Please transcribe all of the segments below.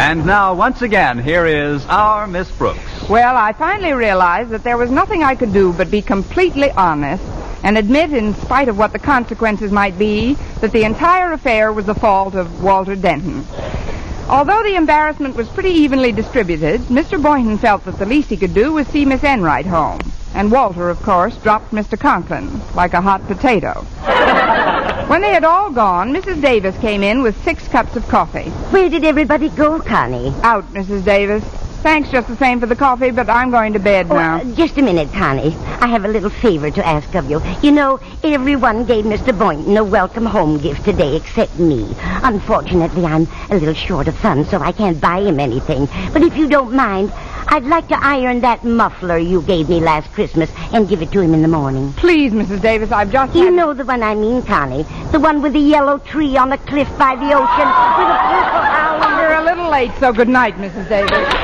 And now, once again, here is our Miss Brooks. Well, I finally realized that there was nothing I could do but be completely honest and admit, in spite of what the consequences might be, that the entire affair was the fault of Walter Denton. Although the embarrassment was pretty evenly distributed, Mr. Boynton felt that the least he could do was see Miss Enright home. And Walter, of course, dropped Mr. Conklin like a hot potato. When they had all gone, Mrs. Davis came in with 6 cups of coffee. Where did everybody go, Connie? Out, Mrs. Davis. Thanks just the same for the coffee, but I'm going to bed now. Just a minute, Connie. I have a little favor to ask of you. You know, everyone gave Mr. Boynton a welcome home gift today except me. Unfortunately, I'm a little short of funds, so I can't buy him anything. But if you don't mind, I'd like to iron that muffler you gave me last Christmas and give it to him in the morning. Please, Mrs. Davis, I've just... You know the one I mean, Connie. The one with the yellow tree on the cliff by the ocean with a purple owl. You're a little late, so good night, Mrs. Davis.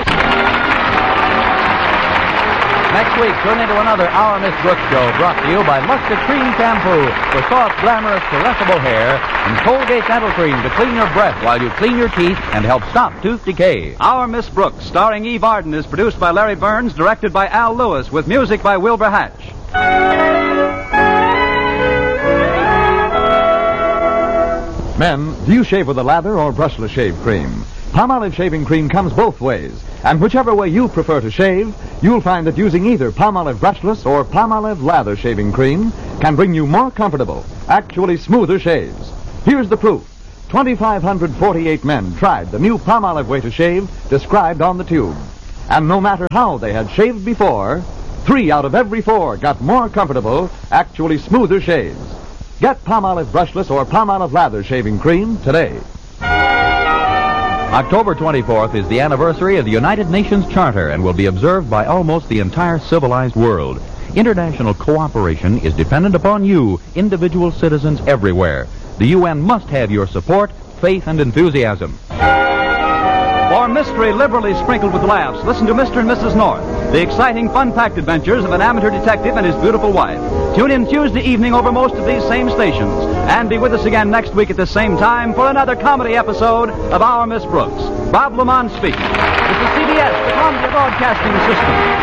Next week, tune into another Our Miss Brooks show brought to you by Muscat Cream Shampoo for soft, glamorous, caressable hair and Colgate Dental Cream to clean your breath while you clean your teeth and help stop tooth decay. Our Miss Brooks, starring Eve Arden, is produced by Larry Burns, directed by Al Lewis, with music by Wilbur Hatch. Men, do you shave with a lather or brushless shave cream? Palmolive shaving cream comes both ways, and whichever way you prefer to shave, you'll find that using either Palmolive brushless or Palmolive lather shaving cream can bring you more comfortable, actually smoother shaves. Here's the proof. 2,548 men tried the new Palmolive way to shave described on the tube. And no matter how they had shaved before, 3 out of every 4 got more comfortable, actually smoother shaves. Get Palmolive brushless or Palmolive lather shaving cream today. October 24th is the anniversary of the United Nations Charter and will be observed by almost the entire civilized world. International cooperation is dependent upon you, individual citizens everywhere. The UN must have your support, faith, and enthusiasm. For mystery liberally sprinkled with laughs, listen to Mr. and Mrs. North, the exciting, fun-packed adventures of an amateur detective and his beautiful wife. Tune in Tuesday evening over most of these same stations. And be with us again next week at the same time for another comedy episode of Our Miss Brooks. Bob Lamont speaking. This is CBS, the Columbia Broadcasting System.